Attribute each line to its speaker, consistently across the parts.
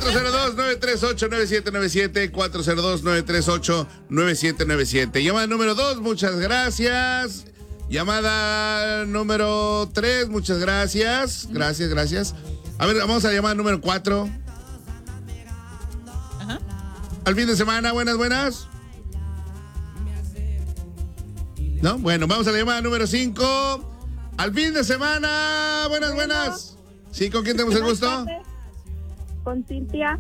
Speaker 1: 402-938-9797, 402-938-9797. Llamada número 2, muchas gracias. Llamada número 3, muchas gracias. Gracias. A ver, vamos a la llamada número 4.
Speaker 2: Ajá.
Speaker 1: Al fin de semana, buenas. No, bueno, vamos a la llamada número 5. Al fin de semana, buenas. Sí, ¿con quién tenemos el gusto?
Speaker 3: Con Cintia.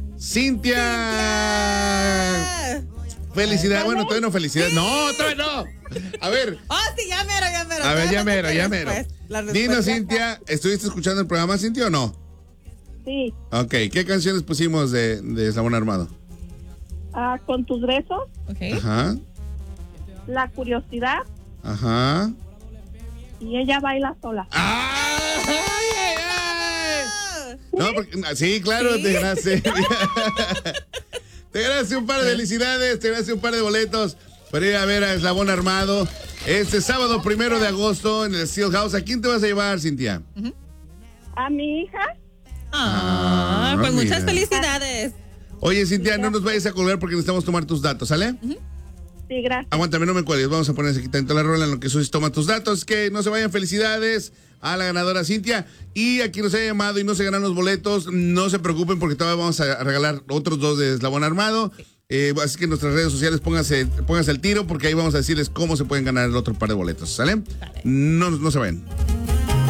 Speaker 1: Cintia. Felicidad, bueno, todavía no felicidad. No, todavía no. A ver.
Speaker 2: Oh, sí, ya mero.
Speaker 1: A ver, ya mero.
Speaker 2: La respuesta.
Speaker 1: Dinos, Cintia, ¿estuviste escuchando el programa, Cintia, o no?
Speaker 3: Sí.
Speaker 1: Ok, ¿qué canciones pusimos de Eslabón Armado?
Speaker 3: Con tus besos.
Speaker 2: Ok.
Speaker 1: Ajá.
Speaker 3: La curiosidad.
Speaker 1: Ajá.
Speaker 3: Y ella baila sola.
Speaker 1: ¡Ay! No, porque, sí, claro,
Speaker 2: ¿Sí?
Speaker 1: te ganaste. Te ganaste un par de felicidades, te ganaste un par de boletos para ir a ver a Eslabón Armado este sábado 1 de agosto en el Steel House. ¿A quién te vas a llevar, Cintia?
Speaker 3: A mi hija.
Speaker 2: Pues
Speaker 1: mira.
Speaker 2: muchas felicidades.
Speaker 1: Oye, Cintia, no nos vayas a colgar porque necesitamos tomar tus datos, ¿sale?
Speaker 3: Sí, gracias.
Speaker 1: Aguántame, no me cuelgues. Vamos a poner aquí tanto la rola en lo que Susi toma tus datos. Que no se vayan, felicidades a la ganadora Cintia. Y a quien nos haya llamado y no se ganan los boletos, no se preocupen porque todavía vamos a regalar otros 2 de Eslabón Armado. Así que en nuestras redes sociales pónganse el tiro porque ahí vamos a decirles cómo se pueden ganar el otro par de boletos, ¿sale? No se vayan.